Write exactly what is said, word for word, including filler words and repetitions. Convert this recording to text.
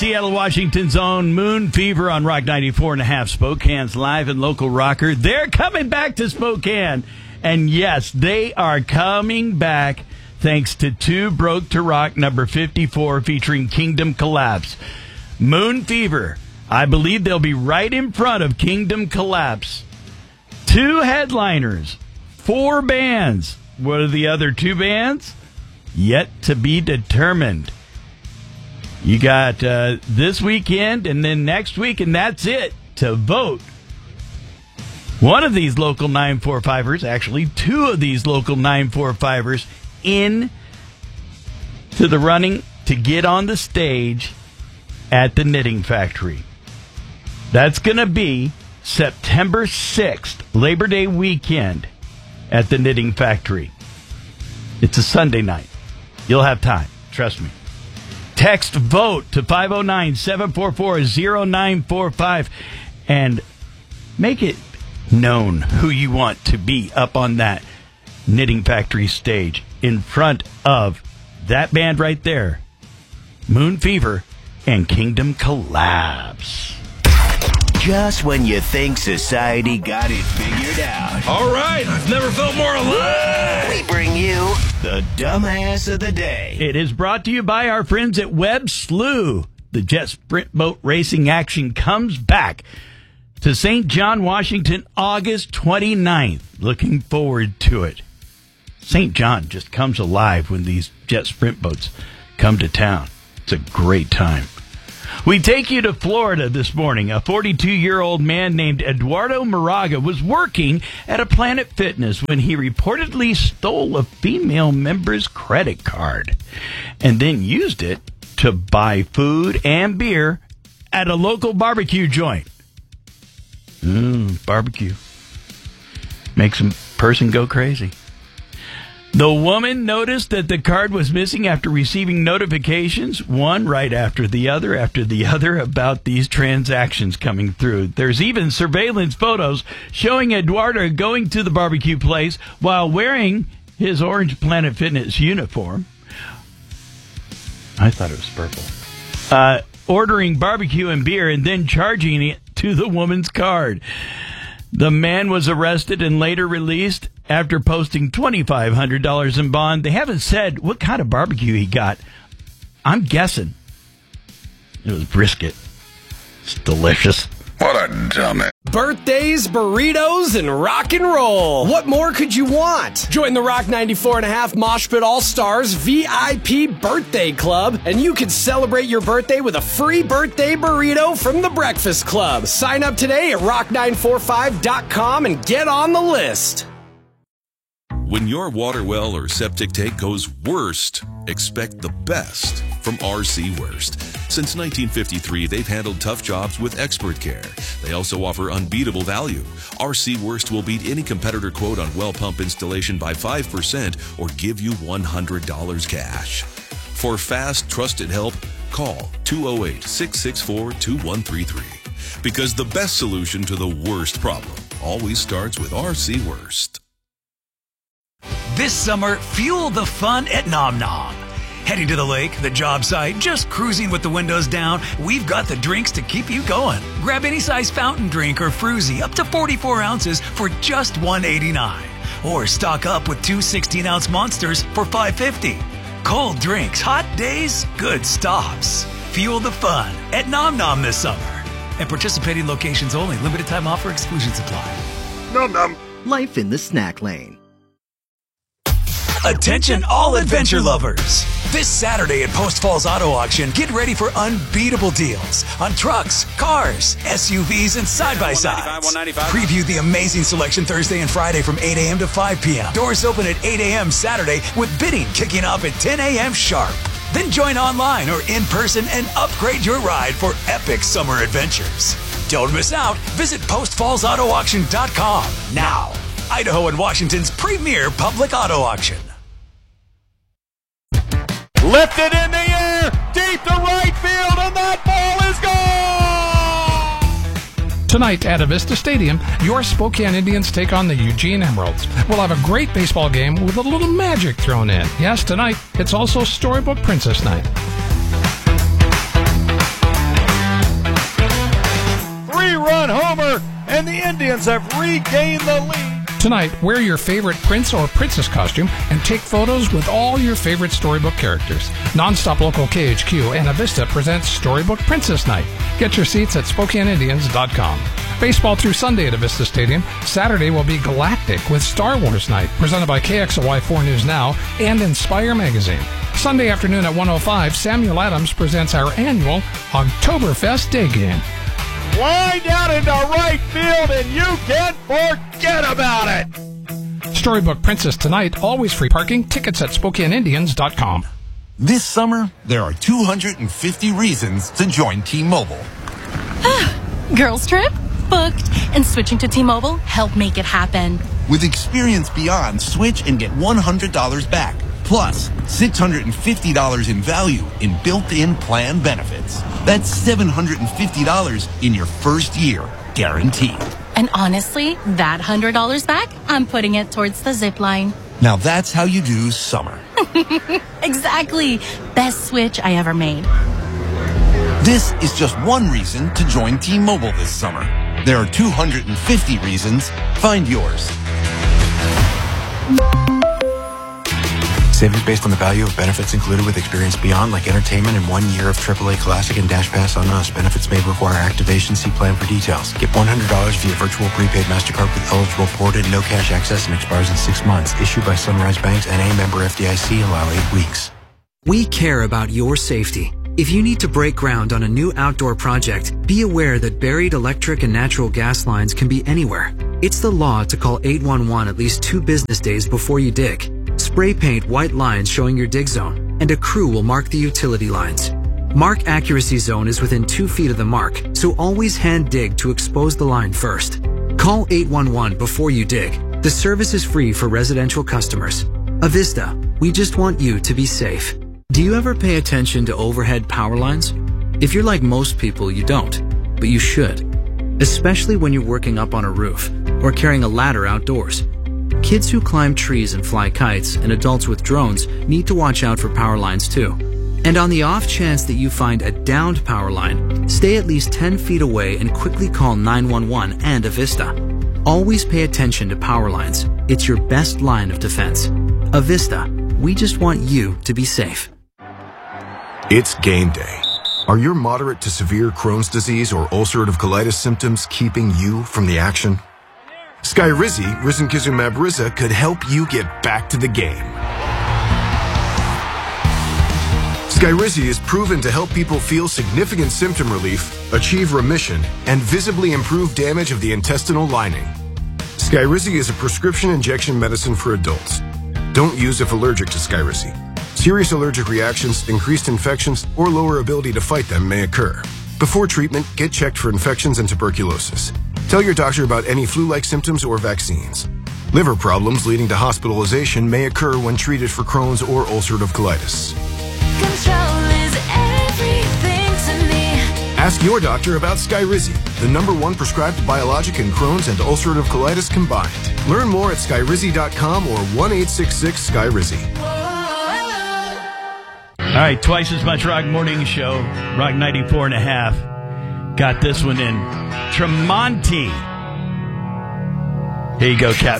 Seattle, Washington's own Moon Fever on Rock ninety-four and a half, Spokane's live and local rocker. They're coming back to Spokane. And yes, they are coming back thanks to Two Broke to Rock number fifty-four featuring Kingdom Collapse. Moon Fever, I believe they'll be right in front of Kingdom Collapse. Two headliners, four bands. What are the other two bands? Yet to be determined. You got uh, this weekend and then next week, and that's it to vote. One of these local nine forty-fivers, actually two of these local nine forty-fivers, in to the running to get on the stage at the Knitting Factory. That's going to be September sixth, Labor Day weekend at the Knitting Factory. It's a Sunday night. You'll have time. Trust me. Text VOTE to five oh nine, seven four four, oh nine four five and make it known who you want to be up on that Knitting Factory stage in front of that band right there, Moon Fever and Kingdom Collapse. Just when you think society got it figured out. All right, I've never felt more alive. We bring you the dumbass of the day. It is brought to you by our friends at Webb Slough. The Jet Sprint Boat Racing action comes back to Saint John, Washington, August twenty-ninth. Looking forward to it. Saint John just comes alive when these jet sprint boats come to town. It's a great time. We take you to Florida this morning. A forty-two-year-old man named Eduardo Moraga was working at a Planet Fitness when he reportedly stole a female member's credit card and then used it to buy food and beer at a local barbecue joint. Mmm, barbecue. Makes a person go crazy. The woman noticed that the card was missing after receiving notifications, one right after the other after the other, about these transactions coming through. There's even surveillance photos showing Eduardo going to the barbecue place while wearing his orange Planet Fitness uniform. I thought it was purple. Uh, ordering barbecue and beer and then charging it to the woman's card. The man was arrested and later released after posting twenty-five hundred dollars in bond. They haven't said what kind of barbecue he got. I'm guessing it was brisket. It's delicious. What a dumbass. Birthdays, burritos, and rock and roll. What more could you want? Join the Rock ninety-four and a half Mosh Pit All-Stars V I P Birthday Club, and you can celebrate your birthday with a free birthday burrito from the Breakfast Club. Sign up today at rock nine four five dot com and get on the list. When your water well or septic tank goes worst, expect the best from R C Worst. Since nineteen fifty-three, they've handled tough jobs with expert care. They also offer unbeatable value. R C Worst will beat any competitor quote on well pump installation by five percent or give you one hundred dollars cash. For fast, trusted help, call two oh eight, six six four, two one three three. Because the best solution to the worst problem always starts with R C Worst. This summer, fuel the fun at Nom Nom. Heading to the lake, the job site, just cruising with the windows down, we've got the drinks to keep you going. Grab any size fountain drink or fruzy up to forty-four ounces for just one eighty-nine. Or stock up with two sixteen-ounce monsters for five fifty. Cold drinks, hot days, good stops. Fuel the fun at Nom Nom this summer. And participating locations only. Limited time offer, exclusions apply. Nom nom. Life in the snack lane. Attention all adventure lovers. This Saturday at Post Falls Auto Auction, get ready for unbeatable deals on trucks, cars, S U Vs, and side-by-sides. Preview the amazing selection Thursday and Friday from eight a.m. to five p.m. Doors open at eight a.m. Saturday with bidding kicking off at ten a.m. sharp. Then join online or in person and upgrade your ride for epic summer adventures. Don't miss out. Visit post falls auto auction dot com now. Idaho and Washington's premier public auto auction. Lifted in the air, deep to right field, and that ball is gone! Tonight at Avista Stadium, your Spokane Indians take on the Eugene Emeralds. We'll have a great baseball game with a little magic thrown in. Yes, tonight, it's also Storybook Princess Night. and the Indians have regained the lead. Tonight, wear your favorite prince or princess costume and take photos with all your favorite Storybook characters. Nonstop Local K H Q and Avista presents Storybook Princess Night. Get your seats at Spokane Indians dot com. Baseball through Sunday at Avista Stadium. Saturday will be Galactic with Star Wars Night, presented by K X L Y four News Now and Inspire Magazine. Sunday afternoon at one oh five, Samuel Adams presents our annual Oktoberfest Day Game. Line down into right field, and you can't forget about it. Storybook Princess tonight, always free parking. Tickets at Spokane Indians dot com. This summer, there are two hundred fifty reasons to join T-Mobile. Girls trip? Booked. And switching to T-Mobile helped make it happen. With Experience Beyond, switch and get one hundred dollars back. Plus, six hundred fifty dollars in value in built-in plan benefits. That's seven hundred fifty dollars in your first year, guaranteed. And honestly, that one hundred dollars back, I'm putting it towards the zip line. Now that's how you do summer. Exactly. Best switch I ever made. This is just one reason to join T-Mobile this summer. There are two hundred fifty reasons. Find yours. Savings based on the value of benefits included with Experience Beyond, like entertainment and one year of triple A Classic and Dash Pass on us. Benefits may require activation. See plan for details. Get one hundred dollars via virtual prepaid MasterCard with eligible ported, no cash access, and expires in six months. Issued by Sunrise Banks, N A member F D I C. Allow eight weeks. We care about your safety. If you need to break ground on a new outdoor project, be aware that buried electric and natural gas lines can be anywhere. It's the law to call eight one one at least two business days before you dig. Spray paint white lines showing your dig zone, and a crew will mark the utility lines. Mark accuracy zone is within two feet of the mark, so always hand dig to expose the line first. Call eight one one before you dig. The service is free for residential customers. Avista, we just want you to be safe. Do you ever pay attention to overhead power lines? If you're like most people, you don't, but you should. Especially when you're working up on a roof or carrying a ladder outdoors. Kids who climb trees and fly kites and adults with drones need to watch out for power lines too. And on the off chance that you find a downed power line, stay at least ten feet away and quickly call nine one one and Avista. Always pay attention to power lines. It's your best line of defense. Avista, we just want you to be safe. It's game day. Are your moderate to severe Crohn's disease or ulcerative colitis symptoms keeping you from the action? Skyrizi, risankizumab Riza, could help you get back to the game. Skyrizi is proven to help people feel significant symptom relief, achieve remission, and visibly improve damage of the intestinal lining. Skyrizi is a prescription injection medicine for adults. Don't use if allergic to Skyrizi. Serious allergic reactions, increased infections, or lower ability to fight them may occur. Before treatment, get checked for infections and tuberculosis. Tell your doctor about any flu-like symptoms or vaccines. Liver problems leading to hospitalization may occur when treated for Crohn's or ulcerative colitis. Control is everything to me. Ask your doctor about Skyrizi, the number one prescribed biologic in Crohn's and ulcerative colitis combined. Learn more at skyrizi dot com or one eight six six Skyrizi. All right, twice as much Rock Morning Show, Rock ninety-four and a half. Got this one in Tremonti. Here you go, Cap.